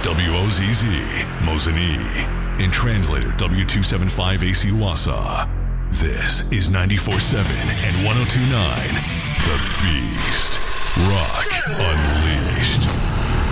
WOZZ, Mosinee. In translator, W275AC Wausau. This is 94.7 and 102.9, The